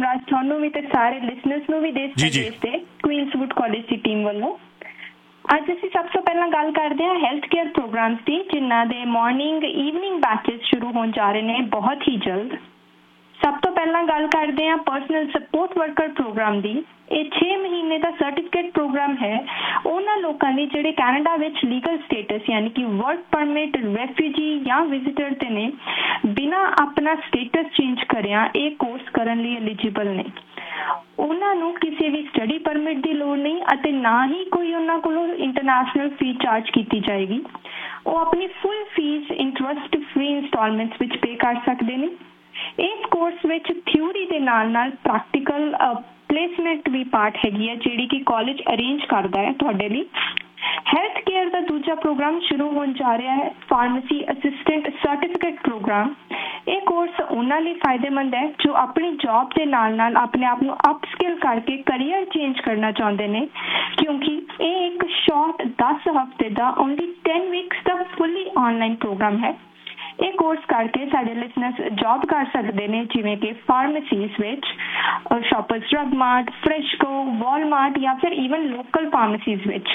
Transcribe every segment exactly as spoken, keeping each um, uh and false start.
ਸਮਰਾਜ ਤੁਹਾਨੂੰ ਵੀ ਤੇ ਸਾਰੇ ਲਿਸਨਰਸ ਨੂੰ ਵੀ ਦੇਸ਼ ਵਿਦੇਸ਼ ਦੇ ਕੁਈਨਸਵੁੱਡ ਕਾਲਜ ਦੀ ਟੀਮ ਵੱਲੋਂ ਅੱਜ ਅਸੀਂ ਸਭ ਤੋਂ ਪਹਿਲਾਂ ਗੱਲ ਕਰਦੇ ਹਾਂ ਹੈਲਥ ਕੇਅਰ ਪ੍ਰੋਗਰਾਮਸ ਦੀ ਜਿਨ੍ਹਾਂ ਦੇ ਮਾਰਨਿੰਗ ਈਵਨਿੰਗ ਬੈਚਸ ਸ਼ੁਰੂ ਹੋਣ ਜਾ ਰਹੇ ਨੇ ਬਹੁਤ ਹੀ ਜਲਦ। ਸਭ ਤੋਂ ਪਹਿਲਾਂ ਗੱਲ ਕਰਦੇ ਹਾਂ ਪਰਸਨਲ ਸਪੋਰਟ ਵਰਕਰ ਪ੍ਰੋਗਰਾਮ ਦੀ। ਇਹ ਛੇ ਮਹੀਨੇ ਦਾ ਸਰਟੀਫਿਕੇਟ ਪ੍ਰੋਗਰਾਮ ਹੈ ਉਹਨਾਂ ਲੋਕਾਂ ਲਈ ਜਿਹੜੇ ਕੈਨੇਡਾ ਵਿੱਚ ਲੀਗਲ ਸਟੇਟਸ ਯਾਨੀ ਕਿ ਵਰਕ ਪਰਮਿਟ, ਰੈਫਿਊਜੀ ਜਾਂ ਵਿਜ਼ਿਟਰ ਤੇ ਨੇ, ਬਿਨਾਂ ਆਪਣਾ ਸਟੇਟਸ ਚੇਂਜ ਕਰਿਆ ਇਹ ਕੋਰਸ ਕਰਨ ਲਈ ਐਲੀਜੀਬਲ ਨੇ। ਉਹਨਾਂ ਨੂੰ ਕਿਸੇ ਵੀ ਸਟੱਡੀ ਪਰਮਿਟ ਦੀ ਲੋੜ ਨਹੀਂ ਅਤੇ ਨਾ ਹੀ ਕੋਈ ਉਹਨਾਂ ਕੋਲੋਂ ਇੰਟਰਨੈਸ਼ਨਲ ਫੀ ਚਾਰਜ ਕੀਤੀ ਜਾਏਗੀ। ਉਹ ਆਪਣੀ ਫੁੱਲ ਫੀਸ ਇੰਟਰਸਟ ਫ੍ਰੀ ਇੰਸਟਾਲਮੈਂਟਸ ਵਿੱਚ ਪੇ ਕਰ ਸਕਦੇ ਨੇ। ਇਸ ਕੋਰਸ ਵਿੱਚ ਥਿਊਰੀ ਦੇ ਨਾਲ ਨਾਲ ਪ੍ਰੈਕਟੀਕਲ ਪਲੇਸਮੈਂਟ ਵੀ ਪਾਰਟ ਹੈਗੀ ਹੈ ਜਿਹੜੀ ਕਿ ਕਾਲਜ ਅਰੇਂਜ ਕਰਦਾ ਹੈ ਤੁਹਾਡੇ ਲਈ। ਹੈਲਥ ਕੇਅਰ ਦਾ ਦੂਜਾ ਪ੍ਰੋਗਰਾਮ ਸ਼ੁਰੂ ਹੋਣ ਜਾ ਰਿਹਾ ਹੈ ਫਾਰਮੇਸੀ ਅਸਿਸਟੈਂਟ ਸਰਟੀਫਿਕੇਟ ਪ੍ਰੋਗਰਾਮ। ਇਹ ਕੋਰਸ ਉਹਨਾਂ ਲਈ ਫਾਇਦੇਮੰਦ ਹੈ ਜੋ ਆਪਣੀ ਜੌਬ ਦੇ ਨਾਲ ਨਾਲ ਆਪਣੇ ਆਪ ਨੂੰ ਅਪਸਕਿਲ ਕਰਕੇ ਕਰੀਅਰ ਚੇਂਜ ਕਰਨਾ ਚਾਹੁੰਦੇ ਨੇ ਕਿਉਂਕਿ ਇਹ ਇੱਕ ਸ਼ਾਰਟ ਦਸ ਹਫ਼ਤੇ ਦਾ ਓਨਲੀ ਦਸ ਵੀਕਸ ਦਾ ਫੁੱਲੀ ਆਨਲਾਈਨ ਪ੍ਰੋਗਰਾਮ ਹੈ। ਇਹ ਕੋਰਸ ਕਰਕੇ ਸਾਡੇ ਲਿਸਨਰਸ ਜੌਬ ਕਰ ਸਕਦੇ ਨੇ ਜਿਵੇਂ ਕਿ ਫਾਰਮੇਸੀਜ਼ ਵਿੱਚ, ਸ਼ਾਪਰਸ ਡਰੱਗ ਮਾਰਟ, ਫਰੈਸ਼ਕੋ, ਵਾਲਮਾਰਟ ਜਾਂ ਫਿਰ ਈਵਨ ਲੋਕਲ ਫਾਰਮੇਸੀਜ਼ ਵਿੱਚ।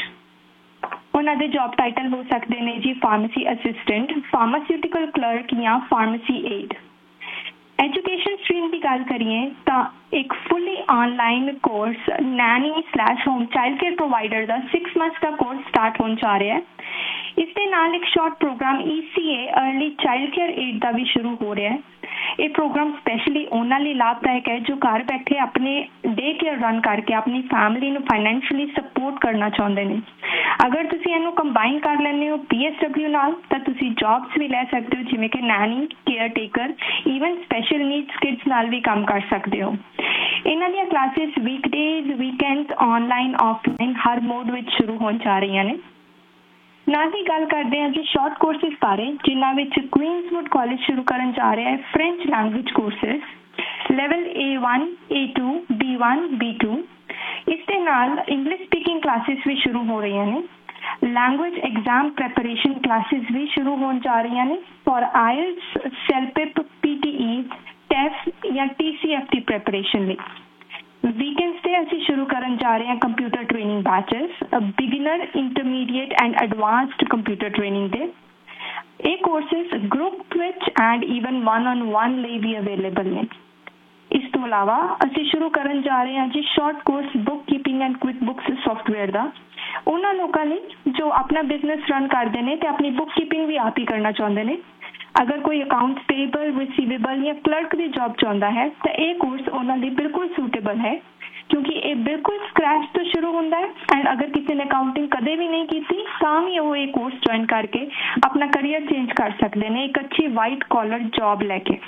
ਉਹਨਾਂ ਦੇ ਜੌਬ ਟਾਈਟਲ ਹੋ ਸਕਦੇ ਨੇ ਜੀ ਫਾਰਮੇਸੀ ਅਸਿਸਟੈਂਟ, ਫਾਰਮਾਸਿਊਟੀਕਲ ਕਲਰਕ ਜਾਂ ਫਾਰਮੇਸੀ ਏਡ। ਐਜੂਕੇਸ਼ਨ ਸਟਰੀਮ ਦੀ ਗੱਲ ਕਰੀਏ ਤਾਂ ਇੱਕ ਫੁੱਲੀ online course Naini slash home child care provider ਦਾ ਸਿਕਸ ਮੰਥਸ ਦਾ ਕੋਰਸ ਸਟਾਰਟ ਹੋਣ ਜਾ ਰਿਹਾ ਹੈ। ਇਸ ਦੇ ਨਾਲ ਇੱਕ ਸ਼ਾਰਟ ਪ੍ਰੋਗਰਾਮ ਈ ਸੀ ਏ ਅਰਲੀ ਚਾਈਲਡ ਕੇਅਰ ਏਡ ਦਾ ਵੀ ਸ਼ੁਰੂ ਹੋ ਰਿਹਾ ਹੈ। ਇਹ ਪ੍ਰੋਗਰਾਮ ਸਪੈਸ਼ਲੀ ਉਹਨਾਂ ਲਈ ਲਾਭਦਾਇਕ ਹੈ ਜੋ ਘਰ ਬੈਠੇ ਆਪਣੇ ਡੇ ਕੇਅਰ ਰਨ ਕਰਕੇ ਆਪਣੀ ਫੈਮਿਲੀ ਨੂੰ ਫਾਈਨੈਂਸ਼ੀਅਲੀ ਸਪੋਰਟ ਕਰਨਾ ਚਾਹੁੰਦੇ ਨੇ। ਅਗਰ ਤੁਸੀਂ ਇਹਨੂੰ ਕੰਬਾਈਨ ਕਰ ਲੈਂਦੇ ਹੋ ਪੀ ਐਸ ਡਬਲਿਊ ਨਾਲ ਤਾਂ ਤੁਸੀਂ ਜੌਬਸ ਵੀ ਲੈ ਸਕਦੇ ਹੋ ਜਿਵੇਂ ਕਿ Naini, care taker, even special needs kids ਨਾਲ ਵੀ ਕੰਮ ਕਰ ਸਕਦੇ ਹੋ। ਇਹਨਾਂ ਦੀਆਂ classes weekdays, weekends, online, offline ਹਰ ਮੋਡ ਵਿੱਚ ਸ਼ੁਰੂ ਹੋਣ ਜਾ ਰਹੀਆਂ ਨੇ। ਨਾਲ ਹੀ ਗੱਲ ਕਰਦੇ ਹਾਂ ਜੀ ਸ਼ਾਰਟ ਕੋਰਸਿਸ ਬਾਰੇ ਜਿਨ੍ਹਾਂ ਵਿੱਚ ਕੁਈਨਸਵੁੱਡ ਕਾਲਜ ਸ਼ੁਰੂ ਕਰਨ ਜਾ ਰਿਹਾ ਹੈ French language courses level A one, A to, B one, B two. ਇਸ ਦੇ ਨਾਲ ਇੰਗਲਿਸ਼ ਸਪੀਕਿੰਗ ਕਲਾਸਿਸ ਵੀ ਸ਼ੁਰੂ ਹੋ ਰਹੀਆਂ ਨੇ। ਲੈਂਗੁਏਜ ਐਗਜ਼ਾਮ ਪ੍ਰੈਪਰੇਸ਼ਨ ਕਲਾਸਿਸ ਵੀ ਸ਼ੁਰੂ ਹੋਣ ਜਾ ਰਹੀਆਂ ਨੇ for IELTS, ਸੈਲਪਿਪ, P T E, ਟੈਫ ਜਾਂ ਟੀ ਸੀ ਐਫ ਦੀ ਪ੍ਰੈਪਰੇਸ਼ਨ ਲਈ। ਵੀਕਐਂਡਸ ਤੇ ਅਸੀਂ ਸ਼ੁਰੂ ਕਰਨ ਜਾ ਰਹੇ ਹਾਂ computer training batches, beginner, intermediate and advanced computer training ਦੇ। ਇਹ ਕੋਰਸਿਸ ਗਰੁੱਪ ਵਿੱਚ and even one on one ਲਈ ਵੀ ਅਵੇਲੇਬਲ ਨੇ। ਇਸ ਤੋਂ ਇਲਾਵਾ ਅਸੀਂ ਸ਼ੁਰੂ ਕਰਨ ਜਾ ਰਹੇ ਹਾਂ ਜੀ short course book keeping and quick books software ਦਾ। ਉਹਨਾਂ ਲੋਕਾਂ ਲਈ ਜੋ ਆਪਣਾ ਬਿਜ਼ਨਸ ਰਨ ਕਰਦੇ ਨੇ ਤੇ ਆਪਣੀ ਬੁੱਕ ਕੀਪਿੰਗ ਵੀ ਆਪ ਹੀ ਕਰਨਾ ਚਾਹੁੰਦੇ ਨੇ। ਅਗਰ ਕੋਈ ਅਕਾਊਂਟਸ ਪੇਏਬਲ, ਰਿਸੀਵੇਬਲ ਜਾਂ ਕਲਰਕ ਦੀ ਜੌਬ ਚਾਹੁੰਦਾ ਹੈ ਤਾਂ ਇਹ ਕੋਰਸ ਉਹਨਾਂ ਲਈ ਬਿਲਕੁਲ ਸੂਟੇਬਲ ਹੈ ਕਿਉਂਕਿ ਇਹ ਬਿਲਕੁਲ ਸਕ੍ਰੈਚ ਤੋਂ ਸ਼ੁਰੂ ਹੁੰਦਾ ਹੈ ਐਂਡ ਅਗਰ ਕਿਸੇ ਨੇ ਅਕਾਊਂਟਿੰਗ ਕਦੇ ਵੀ ਨਹੀਂ ਕੀਤੀ ਤਾਂ ਵੀ ਉਹ ਇਹ ਕੋਰਸ ਜੁਆਇਨ ਕਰਕੇ ਆਪਣਾ ਕਰੀਅਰ ਚੇਂਜ ਕਰ ਸਕਦੇ ਨੇ ਇੱਕ ਅੱਛੀ ਵਾਈਟ ਕਾਲਰ ਜੌਬ ਲੈ ਕੇ।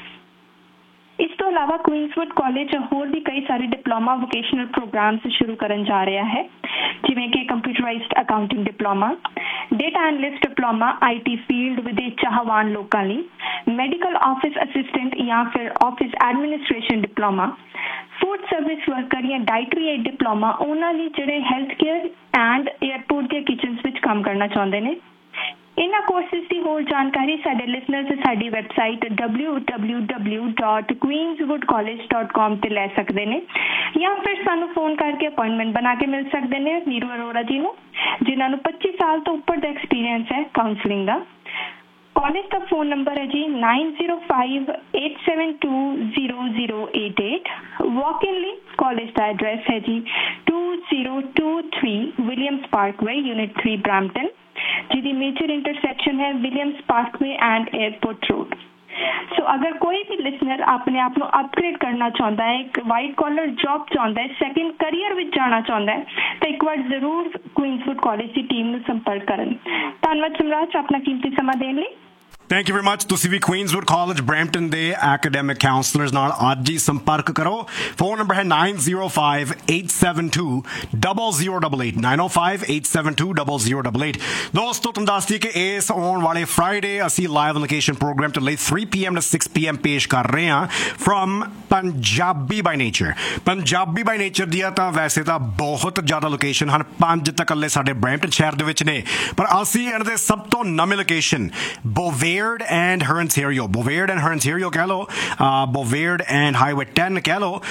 ਇਸ ਤੋਂ ਇਲਾਵਾ ਕੁਈਨਸਵੁੱਡ ਕਾਲਜ ਹੋਰ ਵੀ ਕਈ ਸਾਰੇ ਡਿਪਲੋਮਾ ਵੋਕੇਸ਼ਨਲ ਪ੍ਰੋਗਰਾਮਸ ਸ਼ੁਰੂ ਕਰਨ ਜਾ ਰਿਹਾ ਹੈ ਜਿਵੇਂ ਕਿ computerised accounting diploma, data analyst diploma I T field ਵਿਦੇਸ਼ ਚਾਹਵਾਨ ਲੋਕਾਂ ਲਈ, ਮੈਡੀਕਲ ਆਫਿਸ ਅਸਿਸਟੈਂਟ ਜਾਂ ਫਿਰ office administration diploma, food service worker ਜਾਂ ਡਾਇਟਰੀ ਏਡ ਡਿਪਲੋਮਾ ਉਹਨਾਂ ਲਈ ਜਿਹੜੇ ਹੈਲਥ ਕੇਅਰ ਐਂਡ ਏਅਰਪੋਰਟ ਦੇ ਕਿਚਨਸ ਵਿੱਚ ਕੰਮ ਕਰਨਾ ਚਾਹੁੰਦੇ ਨੇ। ਇਹਨਾਂ ਕੋਰਸਿਸ ਦੀ ਹੋਰ ਜਾਣਕਾਰੀ ਸਾਡੇ ਲਿਸਨਰਸ ਸਾਡੀ website W W W dot ਕੁਈਨਸਵੁੱਡ college dot com ਤੇ ਲੈ ਸਕਦੇ ਨੇ ਜਾਂ ਫਿਰ ਸਾਨੂੰ ਫੋਨ ਕਰਕੇ ਅਪਾਇੰਟਮੈਂਟ ਬਣਾ ਕੇ ਮਿਲ ਸਕਦੇ ਨੇ ਨੀਰੂ ਅਰੋੜਾ ਜੀ ਨੂੰ ਜਿਨ੍ਹਾਂ ਨੂੰ ਪੱਚੀ ਸਾਲ ਤੋਂ ਉੱਪਰ ਦਾ ਐਕਸਪੀਰੀਅੰਸ ਹੈ ਕਾਉਂਸਲਿੰਗ ਦਾ। ਕਾਲਜ ਦਾ ਫੋਨ ਨੰਬਰ ਹੈ ਜੀ nine zero five eight seven two zero zero eight eight. ਵਾਕ ਇਨ ਲਈ ਕਾਲਜ ਦਾ ਐਡਰੈਸ ਹੈ ਜੀ two zero two three Williams Parkway unit three Brampton ਜਿਹਦੀ ਮੇਜਰ ਇੰਟਰਸੈਕਸ਼ਨ ਹੈ Williams Parkway and airport road. ਸੋ ਅਗਰ ਕੋਈ ਵੀ listener ਆਪਣੇ ਆਪ ਨੂੰ ਅਪਗ੍ਰੇਡ ਕਰਨਾ ਚਾਹੁੰਦਾ ਹੈ, ਇੱਕ ਵਾਈਟ ਕਾਲਰ ਜੌਬ ਚਾਹੁੰਦਾ ਹੈ, ਸੈਕਿੰਡ ਕਰੀਅਰ ਵਿੱਚ ਜਾਣਾ ਚਾਹੁੰਦਾ ਹੈ ਤਾਂ ਇੱਕ ਵਾਰ ਜ਼ਰੂਰ ਕੁਈਨਸਵੁੱਡ ਕਾਲਜ ਦੀ ਟੀਮ ਨੂੰ ਸੰਪਰਕ ਕਰਨ। ਧੰਨਵਾਦ ਸਮਰਾਜ ਆਪਣਾ ਕੀਮਤੀ ਸਮਾਂ ਦੇਣ ਲਈ। Thank you very much. ਤੁਸੀਂ ਵੀ ਕੁਈਨਸਵੁੱਡ ਕਾਲਜ ਬਰੈਂਪਟਨ ਦੇ ਐਕੈਡੈਮਿਕ ਕਾਉਂਸਲਰਸ ਨਾਲ ਅੱਜ ਹੀ ਸੰਪਰਕ ਕਰੋ। ਫੋਨ ਨੰਬਰ ਹੈ nine zero five eight seven to double zero double eight nine O five eight seven to double zero double eight. ਦੋਸਤੋ ਤੁਹਾਨੂੰ ਦੱਸ ਦਈਏ ਕਿ ਇਸ ਆਉਣ ਵਾਲੇ ਫਰਾਈਡੇ ਅਸੀਂ ਲਾਈਵ ਲੋਕੇਸ਼ਨ ਪ੍ਰੋਗਰਾਮ ਤੇ ਲਈ three P M two six P M ਪੇਸ਼ ਕਰ ਰਹੇ ਹਾਂ from Punjabi by nature. Punjabi by nature ਦੀਆਂ ਤਾਂ ਵੈਸੇ ਤਾਂ ਬਹੁਤ ਜ਼ਿਆਦਾ ਲੋਕੇਸ਼ਨ ਹਨ, ਪੰਜ ਤਾਂ ਇਕੱਲੇ ਸਾਡੇ ਬਰੈਂਪਟਨ ਸ਼ਹਿਰ ਦੇ ਵਿੱਚ ਨੇ, ਪਰ ਅਸੀਂ ਇਹਨਾਂ ਦੇ ਸਭ ਤੋਂ ਨਵੀਂ location ਬੋਵੇਅਰ and her Ontario, Bovaird and her Ontario ਕਹਿ ਲਓ, Bovaird and Highway ten ਕਹਿ ਲਓ, fifty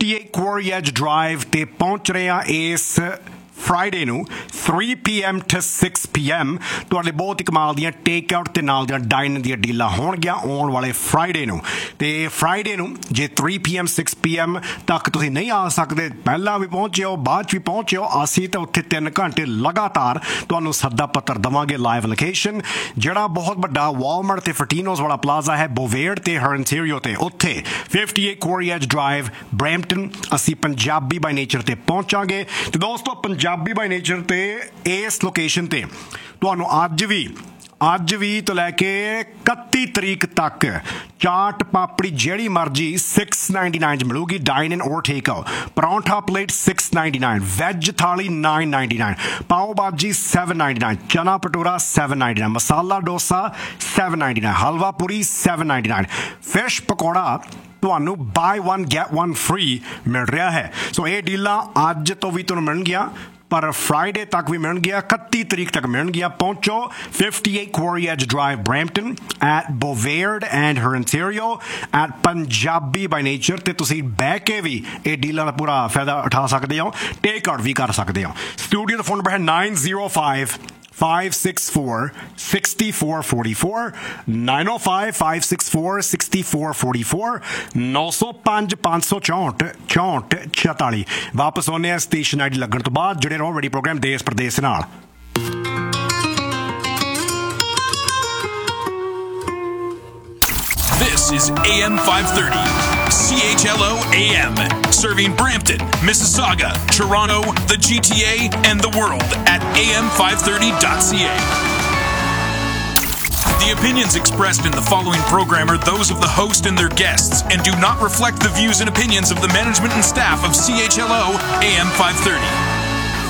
fifty eight Quarry Edge Drive ਤੇ ਪਹੁੰਚ ਰਹੇ ਹਾਂ ਇਸ ਫਰਾਈਡੇ ਨੂੰ three p m to six p m ਤੁਹਾਡੇ ਬਹੁਤ ਹੀ ਕਮਾਲ ਦੀਆਂ ਟੇਕ ਆਊਟ ਤੇ ਨਾਲ ਦੀਆਂ ਡਾਈਨ ਦੀਆਂ ਡੀਲਾਂ ਹੋਣਗੀਆਂ ਆਉਣ ਵਾਲੇ ਫਰਾਈਡੇ ਨੂੰ ਤੇ ਫਰਾਈਡੇ ਨੂੰ ਜੇ three p m six p m ਤੱਕ ਤੁਸੀਂ ਨਹੀਂ ਆ ਸਕਦੇ ਪਹਿਲਾਂ ਵੀ ਪਹੁੰਚਿਓ ਬਾਅਦ ਚ ਵੀ ਪਹੁੰਚਿਓ ਅਸੀਂ ਤਾਂ ਉੱਥੇ ਤਿੰਨ ਘੰਟੇ ਲਗਾਤਾਰ ਤੁਹਾਨੂੰ ਸੱਦਾ ਪੱਤਰ ਦਵਾਂਗੇ ਲਾਈਵ ਲੋਕੇਸ਼ਨ ਜਿਹੜਾ ਬਹੁਤ ਵੱਡਾ ਵਾਲਮਾਰਟ ਤੇ ਫਰਟੀਨੋਜ਼ ਵਾਲਾ ਪਲਾਜ਼ਾ ਹੈ ਬੋਵੇਡ ਤੇ ਹਰਨਟੇਰੀਓ ਤੇ ਉੱਥੇ fifty eight Quarry Edge Drive Brampton ਅਸੀਂ ਪੰਜਾਬੀ ਬਾਈ ਨੇਚਰ ਤੇ ਪਹੁੰਚਾਂਗੇ ਤੇ ਦੋਸਤੋ ਪੰਜਾਬੀ ਬਾਈ ਨੇਚਰ ਤੇ ਇਸ ਲੋਕੇਸ਼ਨ ਤੇ ਤੁਹਾਨੂੰ ਅੱਜ ਵੀ ਅੱਜ ਵੀ ਤੋਂ ਲੈ ਕੇ ਇਕੱਤੀ ਤਰੀਕ ਤੱਕ ਚਾਟ ਪਾਪੜੀ ਜਿਹੜੀ ਮਰਜੀ six ninety-nine ਚ ਮਿਲੂਗੀ ਡਾਈਨ ਇਨ ਔਰ take out paratha plate six ninety-nine veg ਥਾਲੀ nine ninety-nine ਪਾਓ ਭਾਜੀ seven ninety-nine ਚਨਾ bhatura seven ninety-nine masala dosa seven ninety-nine ਹਲਵਾ ਪੂਰੀ seven ninety-nine ਫਿਸ਼ ਪਕੌੜਾ ਤੁਹਾਨੂੰ ਬਾਈ ਵਨ ਗੈਟ ਵਨ ਫ੍ਰੀ ਮਿਲ ਰਿਹਾ ਹੈ ਸੋ ਇਹ ਡੀਲਾਂ ਅੱਜ ਤੋਂ ਵੀ ਤੁਹਾਨੂੰ ਮਿਲਣਗੀਆਂ ਪਰ ਫਰਾਈਡੇ ਤੱਕ ਵੀ ਮਿਲਣਗੀਆਂ ਇਕੱਤੀ ਤਰੀਕ ਤੱਕ ਮਿਲਣਗੀਆਂ ਪਹੁੰਚੋ fifty eight Quarry Edge Drive Brampton at Bovaird and Hurrontario at Punjabi by nature ਤੇ ਤੁਸੀਂ ਬਹਿ ਕੇ ਵੀ ਇਹ ਡੀਲਾਂ ਦਾ ਪੂਰਾ ਫਾਇਦਾ ਉਠਾ ਸਕਦੇ ਹੋ ਟੇਕ ਆਊਟ ਵੀ ਕਰ ਸਕਦੇ ਹੋ ਸਟੂਡੀਓ ਦਾ ਫੋਨ ਨੰਬਰ ਹੈ nine zero five five six four six four four four nine oh five five six four six four four four nine oh five five sixty chaunt forty ਵਾਪਸ ਆਉਂਦੇ ਆ station ID ਲੱਗਣ ਤੋਂ ਬਾਅਦ ਜਿਹੜੇ ਰਹੋ ready programme ਦੇਸ਼ ਪ੍ਰਦੇਸ਼ ਨਾਲ This is A M five thirty, C H L O A M, serving Brampton, Mississauga, Toronto, the G T A, and the world at A M five thirty dot C A. The opinions expressed in the following program are those of the host and their guests and do not reflect the views and opinions of the management and staff of C H L O A M five thirty.